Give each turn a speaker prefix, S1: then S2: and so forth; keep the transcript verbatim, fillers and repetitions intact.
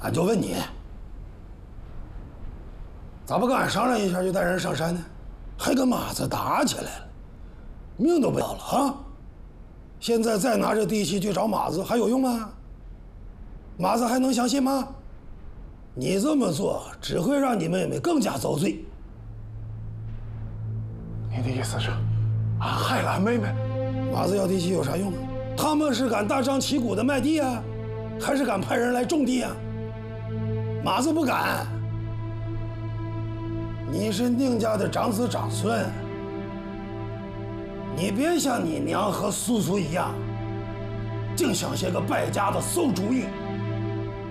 S1: 俺就问你，咋不跟俺商量一下就带人上山呢？还跟马子打起来了，命都不要了啊！现在再拿着地契去找马子还有用吗？马子还能相信吗？你这么做只会让你妹妹更加遭罪。
S2: 你的意思是，俺害了俺妹妹？
S1: 马子要地契有啥用啊？他们是敢大张旗鼓的卖地啊，还是敢派人来种地啊？马子不敢。你是宁家的长子长孙，你别像你娘和叔叔一样，净想些个败家的馊主意。